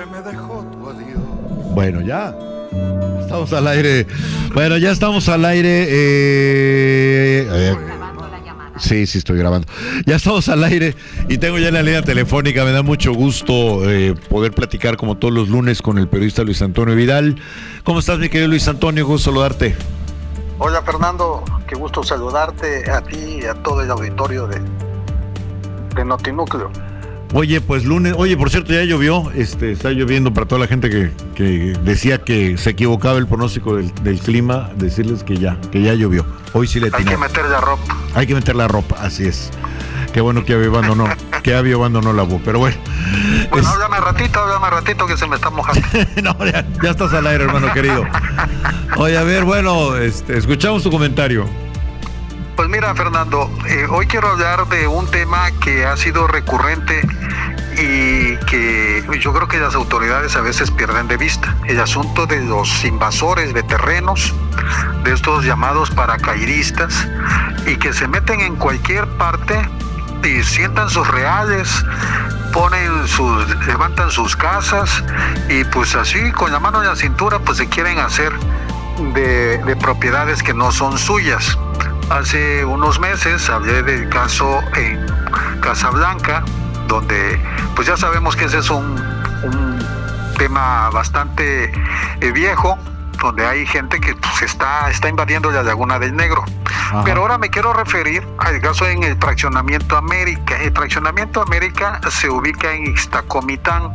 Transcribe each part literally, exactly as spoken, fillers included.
me dejó tu adiós. Bueno, ya estamos al aire. Bueno, ya estamos al aire. Eh, eh, sí, sí, estoy grabando. Ya estamos al aire y tengo ya la línea telefónica. Me da mucho gusto eh, poder platicar como todos los lunes con el periodista Luis Antonio Vidal. ¿Cómo estás, mi querido Luis Antonio? Gusto saludarte. Hola, Fernando. Qué gusto saludarte a ti y a todo el auditorio de, de Notinúcleo. Oye, pues lunes, oye, por cierto, ya llovió, este, está lloviendo para toda la gente que, que decía que se equivocaba el pronóstico del, del clima, decirles que ya, que ya llovió. Hoy sí le Hay que meter la ropa. Hay que meter la ropa, así es. Qué bueno que Avio abandonó, que Avio abandonó la voz, pero bueno. Bueno, es... háblame ratito, háblame ratito que se me está mojando. No, ya, ya estás al aire, hermano querido. Oye, a ver, bueno, este, escuchamos tu comentario. Pues mira, Fernando, eh, hoy quiero hablar de un tema que ha sido recurrente y que yo creo que las autoridades a veces pierden de vista. El asunto de los invasores de terrenos, de estos llamados paracaidistas, y que se meten en cualquier parte y sientan sus reales, ponen sus, levantan sus casas y pues así con la mano en la cintura pues se quieren hacer de, de propiedades que no son suyas. Hace unos meses hablé del caso en Casablanca, donde pues ya sabemos que ese es un, un tema bastante eh, viejo, donde hay gente que pues, está, está invadiendo la Laguna del Negro. Ajá. Pero ahora me quiero referir al caso en el Fraccionamiento América. El Fraccionamiento América se ubica en Ixtacomitán,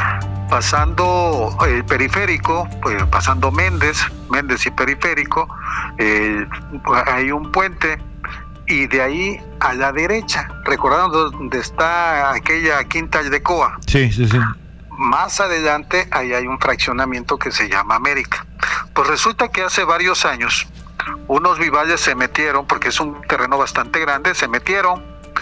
pasando el periférico, pues, pasando Méndez, Méndez y periférico, eh, hay un puente y de ahí a la derecha, recordando dónde está aquella Quinta Aldecoa. Sí, sí, sí. Más adelante ahí hay un fraccionamiento que se llama América. Pues resulta que hace varios años unos vivales se metieron, porque es un terreno bastante grande, se metieron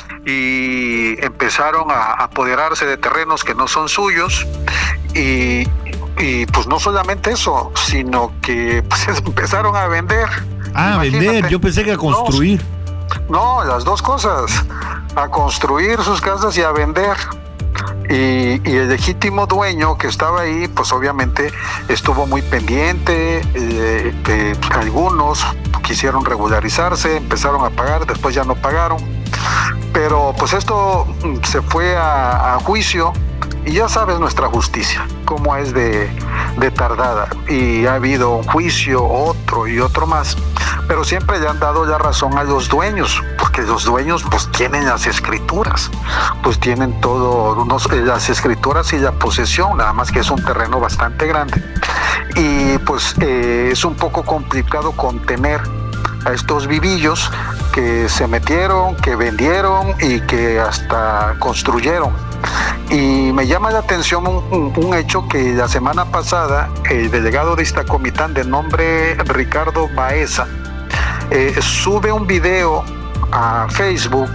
y empezaron a apoderarse de terrenos que no son suyos y, y pues no solamente eso, sino que pues empezaron a vender. Ah, a vender, yo pensé que a construir. No, no, las dos cosas, a construir sus casas y a vender. Y, y el legítimo dueño que estaba ahí, pues obviamente estuvo muy pendiente, eh, eh, algunos quisieron regularizarse, empezaron a pagar, después ya no pagaron, pero pues esto se fue a, a juicio y ya sabes nuestra justicia, cómo es de, de tardada, y ha habido un juicio, otro y otro más, pero siempre le han dado la razón a los dueños, porque los dueños pues tienen las escrituras, pues tienen todo, unos, las escrituras y la posesión, nada más que es un terreno bastante grande, y pues eh, es un poco complicado contener a estos vivillos que se metieron, que vendieron y que hasta construyeron. Y me llama la atención un, un, un hecho que la semana pasada el delegado de Ixtacomitán de nombre Ricardo Baeza eh, sube un video a Facebook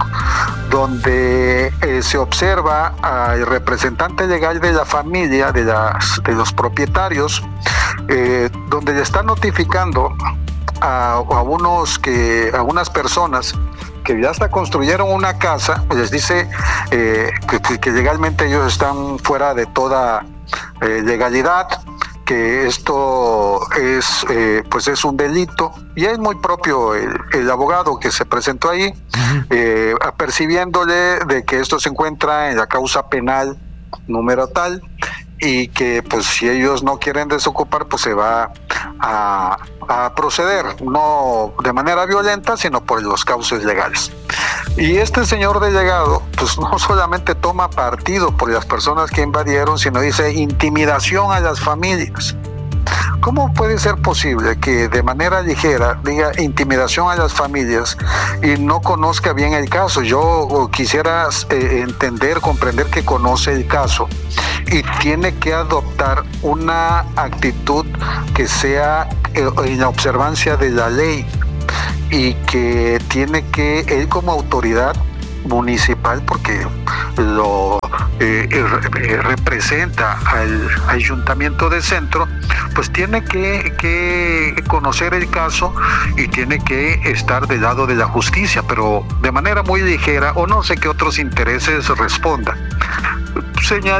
donde eh, se observa al representante legal de la familia, de, las, de los propietarios, eh, donde le está notificando a, a unos que a unas personas que ya hasta construyeron una casa, les dice eh, que, que legalmente ellos están fuera de toda eh, legalidad, que esto es eh, pues es un delito, y es muy propio el, el abogado que se presentó ahí, uh-huh. eh, apercibiéndole de que esto se encuentra en la causa penal número tal, y que pues si ellos no quieren desocupar pues se va a, a proceder, no de manera violenta sino por los cauces legales. Y este señor delegado pues no solamente toma partido por las personas que invadieron, sino dice intimidación a las familias. ¿Cómo puede ser posible que de manera ligera diga intimidación a las familias y no conozca bien el caso? Yo quisiera eh, entender, comprender que conoce el caso y tiene que adoptar una actitud que sea eh, en la observancia de la ley, y que tiene que, él como autoridad municipal, porque lo eh, eh, representa al ayuntamiento de Centro, pues tiene que, que conocer el caso y tiene que estar del lado de la justicia, pero de manera muy ligera, o no sé qué otros intereses responda. Señala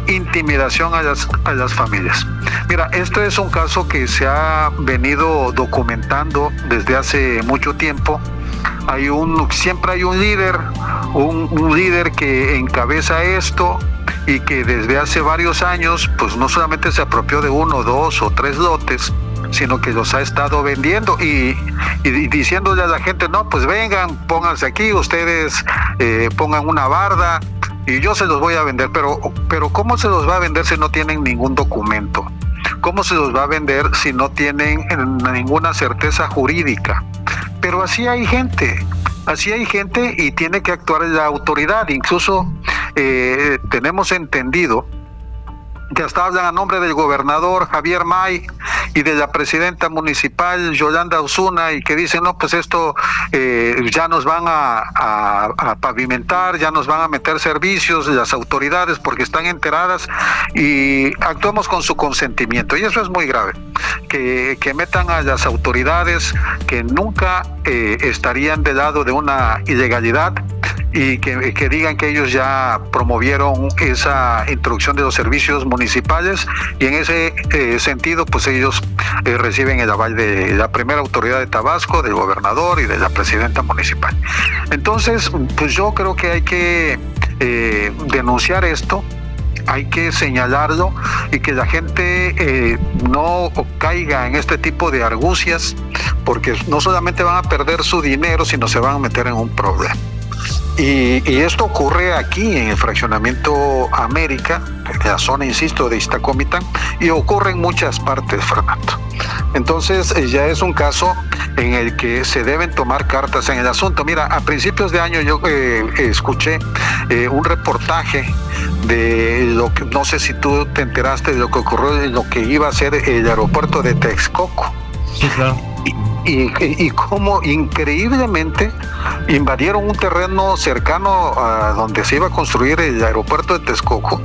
intimidación a las, a las familias. Mira, esto es un caso que se ha venido documentando desde hace mucho tiempo. Hay un, siempre hay un líder, un, un líder que encabeza esto y que desde hace varios años, pues no solamente se apropió de uno, dos o tres lotes, sino que los ha estado vendiendo y, y diciéndole a la gente, no, pues vengan, pónganse aquí, ustedes eh, pongan una barda y yo se los voy a vender, pero, pero ¿cómo se los va a vender si no tienen ningún documento? ¿Cómo se los va a vender si no tienen ninguna certeza jurídica? Pero así hay gente, así hay gente y tiene que actuar la autoridad. Incluso eh, tenemos entendido que hasta hablan a nombre del gobernador Javier May y de la presidenta municipal Yolanda Osuna y que dicen, no, pues esto eh, ya nos van a, a, a pavimentar, ya nos van a meter servicios las autoridades porque están enteradas y actuamos con su consentimiento. Y eso es muy grave, que, que metan a las autoridades que nunca eh, estarían del lado de una ilegalidad y que, que digan que ellos ya promovieron esa introducción de los servicios municipales y en ese eh, sentido pues ellos eh, reciben el aval de la primera autoridad de Tabasco, del gobernador y de la presidenta municipal. Entonces pues yo creo que hay que eh, denunciar esto, hay que señalarlo y que la gente eh, no caiga en este tipo de argucias porque no solamente van a perder su dinero sino se van a meter en un problema. Y, y esto ocurre aquí en el fraccionamiento América, en la zona, insisto, de Iztacomitán, y ocurre en muchas partes, Fernando. Entonces ya es un caso en el que se deben tomar cartas en el asunto. Mira, a principios de año yo eh, escuché eh, un reportaje de lo que, no sé si tú te enteraste de lo que ocurrió en lo que iba a ser el aeropuerto de Texcoco. Sí, claro. Y, y, y cómo increíblemente invadieron un terreno cercano a donde se iba a construir el aeropuerto de Texcoco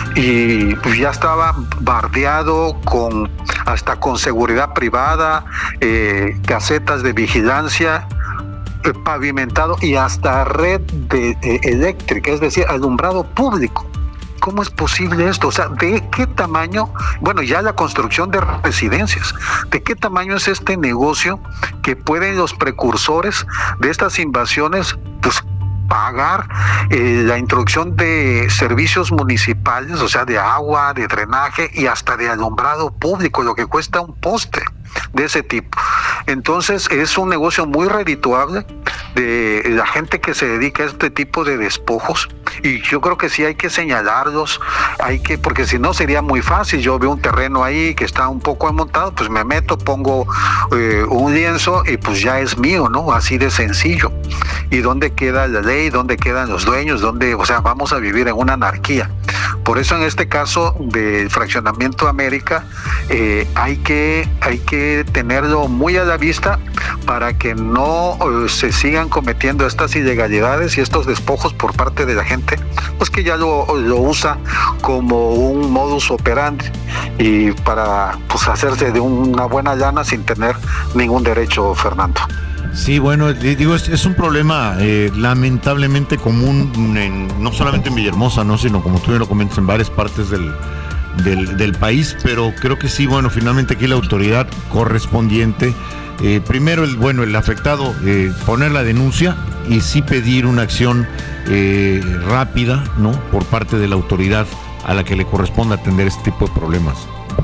y ya estaba bardeado con hasta con seguridad privada, eh, casetas de vigilancia, eh, pavimentado y hasta red de, eh, eléctrica, es decir, alumbrado público. ¿Cómo es posible esto? O sea, ¿de qué tamaño? Bueno, ya la construcción de residencias. ¿De qué tamaño es este negocio que pueden los precursores de estas invasiones, pues, pagar eh, la introducción de servicios municipales, o sea, de agua, de drenaje y hasta de alumbrado público, lo que cuesta un poste de ese tipo? Entonces es un negocio muy redituable de la gente que se dedica a este tipo de despojos y yo creo que sí hay que señalarlos, hay que, porque si no sería muy fácil. Yo veo un terreno ahí que está un poco montado, pues me meto, pongo eh, un lienzo y pues ya es mío, ¿no? Así de sencillo. ¿Y dónde queda la ley? ¿Dónde quedan los dueños? ¿Dónde? O sea, vamos a vivir en una anarquía. Por eso en este caso del fraccionamiento América eh, hay que hay que tenerlo muy a la vista para que no eh, se sigan cometiendo estas ilegalidades y estos despojos por parte de la gente, pues que ya lo, lo usa como un modus operandi y para pues hacerse de una buena lana sin tener ningún derecho, Fernando. Sí, bueno, digo, es, es un problema eh, lamentablemente común, en, no solamente en Villahermosa, ¿no? Sino como tú me lo comentas, en varias partes del, del, del país, pero creo que sí, bueno, finalmente aquí la autoridad correspondiente, eh, primero, el bueno, el afectado, eh, poner la denuncia y sí pedir una acción eh, rápida, ¿no? Por parte de la autoridad a la que le corresponde atender este tipo de problemas.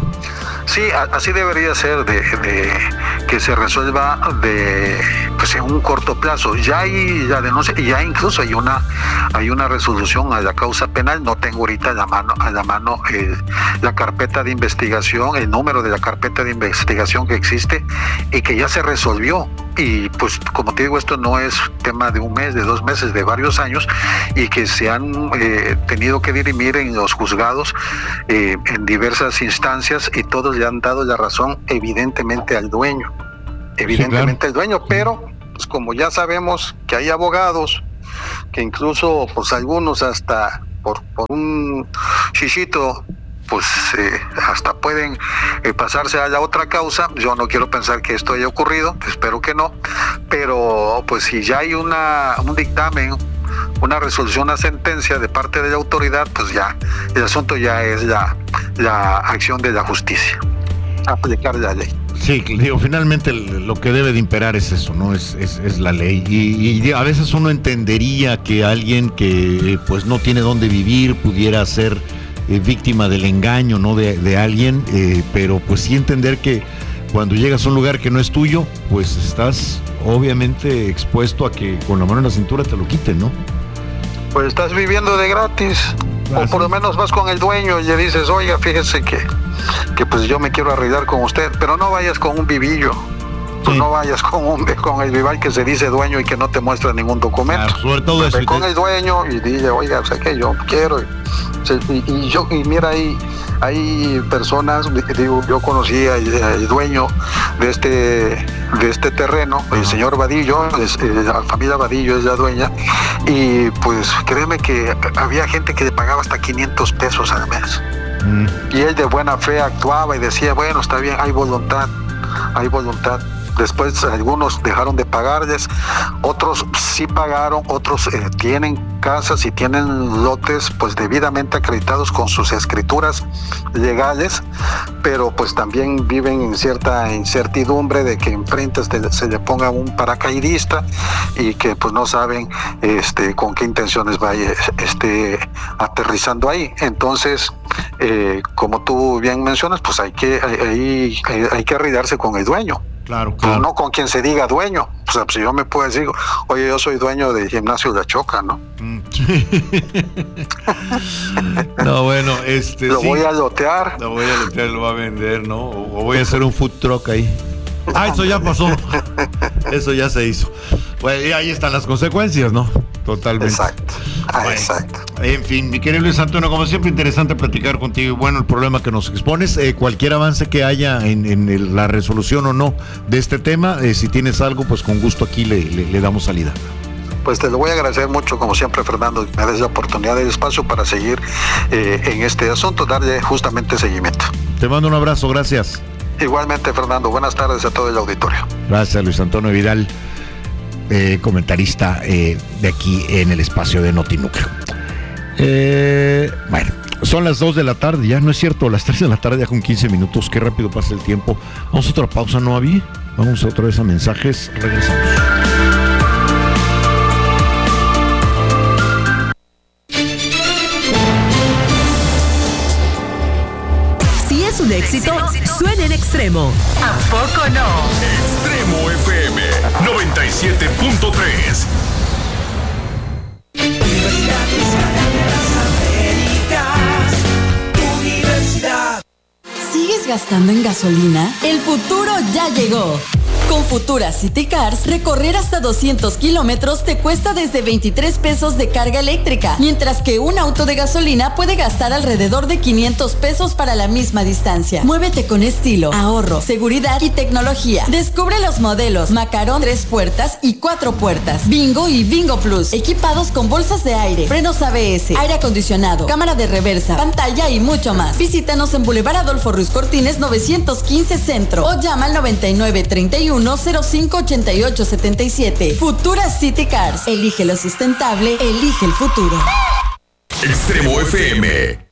Sí, así debería ser, de, de que se resuelva de pues en un corto plazo. Ya hay la denuncia y ya incluso hay una hay una resolución a la causa penal. No tengo ahorita a la mano a la mano el, la carpeta de investigación, el número de la carpeta de investigación que existe y que ya se resolvió. Y pues como te digo, esto no es tema de un mes, de dos meses, de varios años y que se han eh, tenido que dirimir en los juzgados eh, en diversas instancias y todos le han dado la razón evidentemente al dueño, evidentemente sí, claro. al dueño, pero pues como ya sabemos que hay abogados que incluso pues algunos hasta por, por un chichito pues eh, hasta pueden eh, pasarse a la otra causa. Yo no quiero pensar que esto haya ocurrido, espero que no, pero pues si ya hay una un dictamen una resolución, una sentencia de parte de la autoridad, pues ya, el asunto ya es la, la acción de la justicia, aplicar la ley. Sí, digo, finalmente lo que debe de imperar es eso, ¿no? Es, es, es la ley. Y, y a veces uno entendería que alguien que pues no tiene dónde vivir pudiera ser eh, víctima del engaño, ¿no? De, de alguien, eh, pero pues sí entender que cuando llegas a un lugar que no es tuyo, pues estás obviamente expuesto a que con la mano en la cintura te lo quiten, ¿no? Pues estás viviendo de gratis. O por lo menos vas con el dueño y le dices, oiga, fíjese que, que pues yo me quiero arreglar con usted, pero no vayas con un vivillo, pues sí. No vayas con un con el vival que se dice dueño y que no te muestra ningún documento. Claro, sobre todo eso. Ve con el dueño y dile, oiga, sé que yo quiero. Y, y, y yo y mira ahí hay personas, digo, yo conocí al, al dueño de este de este terreno, el señor Vadillo, es, la familia Vadillo es la dueña, y pues créeme que había gente que le pagaba hasta quinientos pesos al mes. Mm. Y él de buena fe actuaba y decía, bueno, está bien, hay voluntad, hay voluntad. Después algunos dejaron de pagarles, otros sí pagaron, otros eh, tienen casas y tienen lotes pues debidamente acreditados con sus escrituras legales, pero pues también viven en cierta incertidumbre de que enfrente se, se le ponga un paracaidista y que pues no saben este con qué intenciones vaya este aterrizando ahí. Entonces, eh, como tú bien mencionas, pues hay que hay, hay, hay que arreglarse con el dueño. Claro, claro. No con quien se diga dueño. O sea, si yo me puedo decir, oye, yo soy dueño del gimnasio La Choca, ¿no? No, bueno, este Lo sí, voy a lotear. Lo voy a lotear, lo voy a vender, ¿no? O, o voy a hacer un food truck ahí. Ah, eso ya pasó. Eso ya se hizo. Bueno, y ahí están las consecuencias, ¿no? Totalmente. Exacto. Ah, bueno, exacto. En fin, mi querido Luis Antonio, como siempre, interesante platicar contigo. Y bueno, el problema que nos expones, eh, cualquier avance que haya en, en el, la resolución o no de este tema, eh, si tienes algo, pues con gusto aquí le, le, le damos salida. Pues te lo voy a agradecer mucho, como siempre, Fernando, me des la oportunidad y el espacio para seguir eh, en este asunto, darle justamente seguimiento. Te mando un abrazo, gracias. Igualmente, Fernando, buenas tardes a todo el auditorio. Gracias, Luis Antonio Vidal, eh, comentarista eh, de aquí en el espacio de Notinúcleo. Eh, bueno, son las dos de la tarde, ya no es cierto, las tres de la tarde ya con quince minutos, qué rápido pasa el tiempo. Vamos a otra pausa, ¿no, Avi? Vamos otra vez a mensajes, regresamos. Un éxito suena en Extremo. ¿A poco no? Extremo F M noventa y siete punto tres. Universidad de las Américas, Universidad. ¿Sigues gastando en gasolina? El futuro ya llegó. Con Futura City Cars, recorrer hasta doscientos kilómetros te cuesta desde veintitrés pesos de carga eléctrica, mientras que un auto de gasolina puede gastar alrededor de quinientos pesos para la misma distancia. Muévete con estilo, ahorro, seguridad y tecnología. Descubre los modelos Macaron tres puertas y cuatro puertas, Bingo y Bingo Plus, equipados con bolsas de aire, frenos A B S, aire acondicionado, cámara de reversa, pantalla y mucho más. Visítanos en Boulevard Adolfo Ruiz Cortines novecientos quince Centro o llama al noventa y nueve treinta y uno cero cinco ochenta y ocho setenta y siete. Futura City Cars. Elige lo sustentable, elige el futuro. Extremo F M.